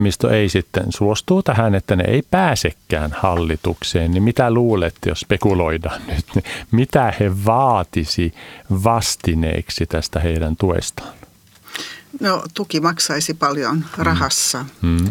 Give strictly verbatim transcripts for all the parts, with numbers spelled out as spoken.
Misto ei sitten suostuu tähän, että ne ei pääsekään hallitukseen, niin mitä luulet, jos spekuloidaan nyt, niin mitä he vaatisi vastineeksi tästä heidän tuestaan? No tuki maksaisi paljon rahassa. Mm.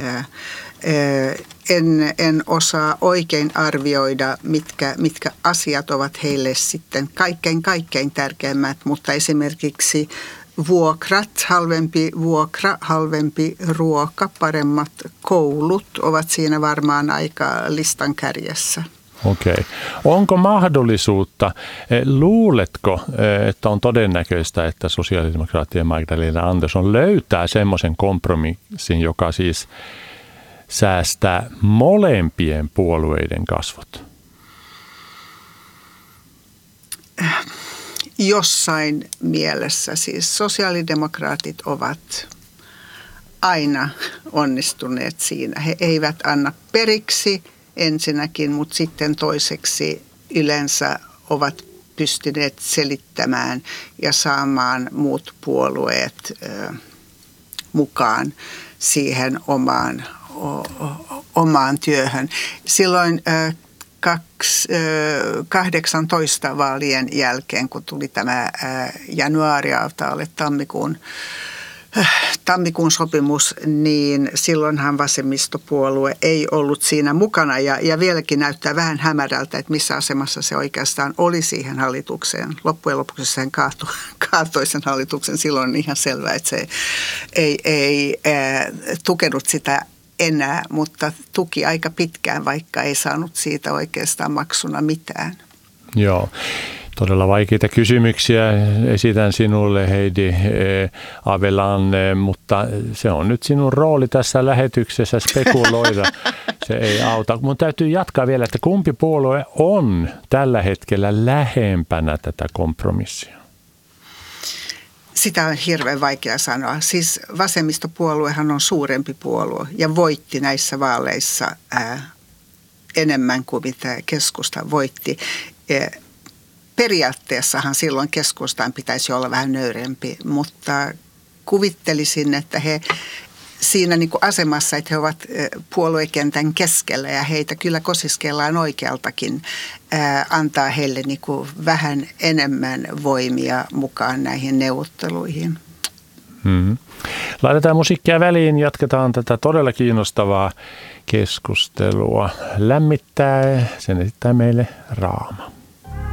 En, en osaa oikein arvioida, mitkä, mitkä asiat ovat heille sitten kaikkein kaikkein tärkeimmät, mutta esimerkiksi vuokrat, halvempi vuokra, halvempi ruoka, paremmat koulut ovat siinä varmaan aika listan kärjessä. Okei. Onko mahdollisuutta, luuletko, että on todennäköistä, että sosiaalidemokraattien Magdalena Andersson löytää semmoisen kompromissin, joka siis säästää molempien puolueiden kasvot? Jossain mielessä siis sosiaalidemokraatit ovat aina onnistuneet siinä. He eivät anna periksi ensinnäkin, mutta sitten toiseksi yleensä ovat pystyneet selittämään ja saamaan muut puolueet ö, mukaan siihen omaan, o, o, omaan työhön. Silloin ö, kahdeksantoista vaalien jälkeen, kun tuli tämä januari-avtale, tammikuun, tammikuun sopimus, niin silloinhan vasemmistopuolue ei ollut siinä mukana. Ja, ja vieläkin näyttää vähän hämärältä, että missä asemassa se oikeastaan oli siihen hallitukseen. Loppujen lopuksi sen kaatui, kaatoi sen hallituksen. Silloin on ihan selvää, että se ei, ei äh, tukenut sitä enää, mutta tuki aika pitkään, vaikka ei saanut siitä oikeastaan maksuna mitään. Joo, todella vaikeita kysymyksiä esitän sinulle, Heidi Avelan, mutta se on nyt sinun rooli tässä lähetyksessä spekuloida. Se ei auta. Mun täytyy jatkaa vielä, että kumpi puolue on tällä hetkellä lähempänä tätä kompromissia? Sitä on hirveän vaikea sanoa. Siis vasemmistopuoluehan on suurempi puolue ja voitti näissä vaaleissa ää, enemmän kuin mitä keskusta voitti. E, periaatteessahan silloin keskustaan pitäisi olla vähän nöyrempi, mutta kuvittelisin, että he siinä niin kuin asemassa, että he ovat puoluekentän keskellä ja heitä kyllä kosiskellaan oikealtakin, ää, antaa heille niin kuin vähän enemmän voimia mukaan näihin neuvotteluihin. Hmm. Laitetaan musiikkia väliin, jatketaan tätä todella kiinnostavaa keskustelua. Lämmittää, sen esittää meille Raama.